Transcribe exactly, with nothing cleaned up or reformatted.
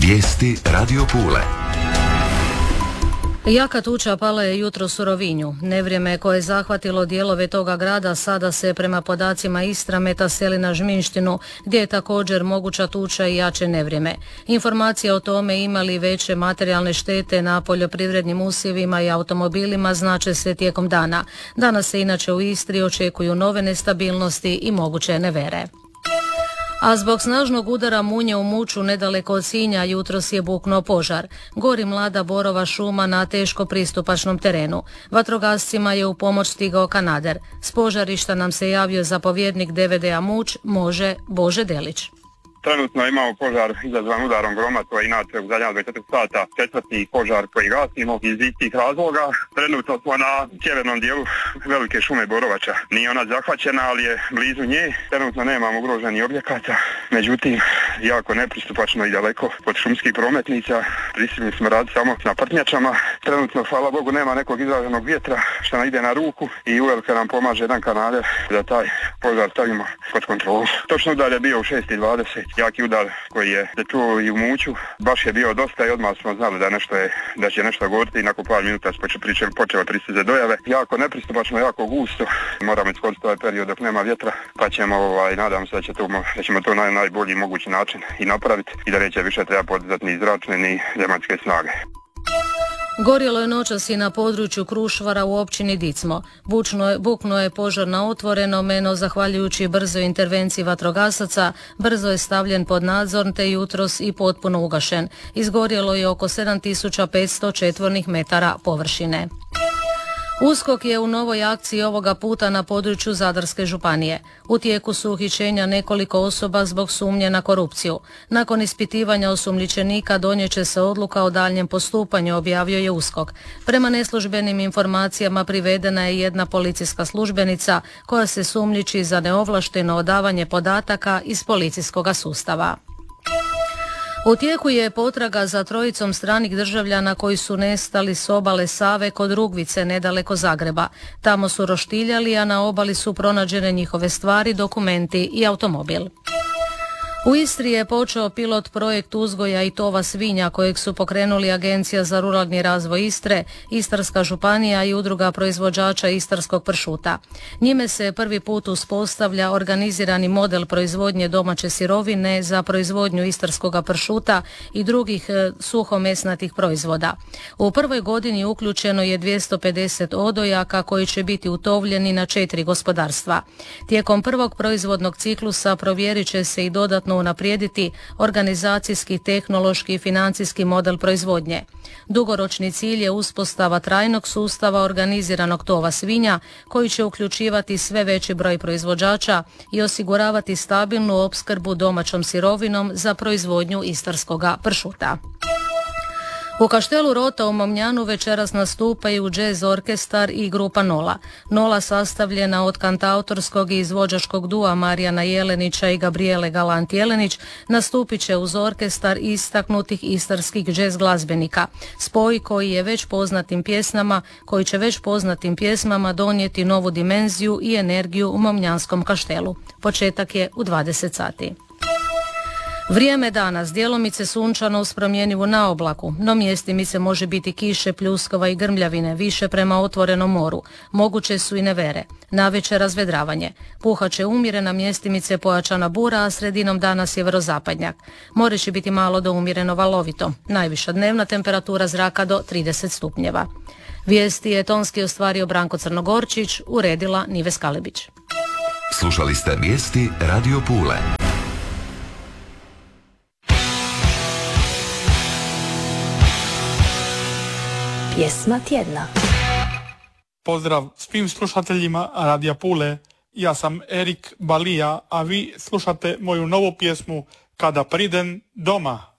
Vijesti Radio Pule. Jaka tuča pala je jutros u Rovinju. Nevrijeme koje je zahvatilo dijelove toga grada sada se prema podacima Istrameta seli na Žminštinu, gdje je također moguća tuča i jače nevrijeme. Informacije o tome imali veće materijalne štete na poljoprivrednim usjevima i automobilima znače se tijekom dana. Danas se inače u Istri očekuju nove nestabilnosti i moguće nevere. A zbog snažnog udara munje u Muču nedaleko od Sinja jutros je buknuo požar. Gori mlada borova šuma na teško pristupačnom terenu. Vatrogascima je u pomoć stigao kanader. S požarišta nam se javio zapovjednik D V D-a Muč, može Bože Delić. Trenutno imamo požar izazvan udarom groma, to je inače u zadnja dvadeset četiri sata četvrti požar koji gasimo iz istih razloga. Trenutno smo na sjevernom dijelu velike šume Borovača. Nije ona zahvaćena, ali je blizu nje. Trenutno nemamo ugroženih objekata, međutim jako nepristupačno i daleko od šumskih prometnica. Prisiljeni smo raditi samo na prtnjačama. Trenutno, hvala Bogu, nema nekog izraženog vjetra što nam ide na ruku i uvelike nam pomaže jedan kanader da taj požar stavimo pod kontrolu. Točno udar je bio u šest i dvadeset. Jaki udar koji je se čuo i u Muću, baš je bio dosta i odmah smo znali da nešto je, da će nešto govoriti i nakon par minuta smo počeli pristiže dojave. Jako nepristupačno, jako gusto, moramo iskoristiti ovaj period dok nema vjetra, pa ćemo, ovaj, nadam se da, će to, da ćemo to na najbolji mogući način i napraviti i da neće više treba podizati ni zračne ni zemaljske snage. Gorjelo je noćas i na području Krušvara u općini Dicmo. Bučno je, buknuo je požar na otvorenom, no zahvaljujući brzoj intervenciji vatrogasaca, brzo je stavljen pod nadzor te jutros i potpuno ugašen. Izgorjelo je oko sedam tisuća petsto četvornih metara površine. USKOK je u novoj akciji ovoga puta na području Zadarske županije. U tijeku su uhićenja nekoliko osoba zbog sumnje na korupciju. Nakon ispitivanja osumnjičenika donijet će se odluka o daljnjem postupanju, objavio je USKOK. Prema neslužbenim informacijama privedena je jedna policijska službenica koja se sumnjiči za neovlašteno odavanje podataka iz policijskog sustava. U tijeku je potraga za trojicom stranih državljana koji su nestali s obale Save kod Rugvice nedaleko Zagreba. Tamo su roštiljali, a na obali su pronađene njihove stvari, dokumenti i automobil. U Istri je počeo pilot projekt uzgoja i tova svinja kojeg su pokrenuli Agencija za ruralni razvoj Istre, Istarska županija i udruga proizvođača istarskog pršuta. Njime se prvi put uspostavlja organizirani model proizvodnje domaće sirovine za proizvodnju istarskog pršuta i drugih suhomesnatih proizvoda. U prvoj godini uključeno je dvjesto pedeset odojaka koji će biti utovljeni na četiri gospodarstva. Tijekom prvog proizvodnog ciklusa provjerit će se i dodatno unaprijediti organizacijski, tehnološki i financijski model proizvodnje. Dugoročni cilj je uspostava trajnog sustava organiziranog tova svinja koji će uključivati sve veći broj proizvođača i osiguravati stabilnu opskrbu domaćom sirovinom za proizvodnju istarskoga pršuta. U Kaštelu Rota u Momnjanu večeras nastupaju jazz orkestar i grupa Nola. Nola sastavljena od kantautorskog i izvođačkog dua Marijana Jelenića i Gabriele Galant Jelenić nastupit će uz orkestar istaknutih istarskih jazz glazbenika. Spoj koji je već poznatim pjesmama, koji će već poznatim pjesmama donijeti novu dimenziju i energiju u Momnjanskom Kaštelu. Početak je u dvadeset sati. Vrijeme danas, djelomice sunčano uz promjenjivu na oblaku, no mjestimice može biti kiše, pljuskova i grmljavine, više prema otvorenom moru. Moguće su i nevere. Navečer razvedravanje. Puhat će umjerena, mjestimice pojačana bura, a sredinom dana sjeverozapadnjak. More će biti malo do umjereno valovito. Najviša dnevna temperatura zraka do trideset stupnjeva. Vijesti je tonski ostvario Branko Crnogorčić, uredila Nive Skalebić. Slušali ste vijesti Radio Pule. Pjesma tjedna. Pozdrav svim slušateljima Radija Pule. Ja sam Erik Balija, a vi slušate moju novu pjesmu Kada pridem doma.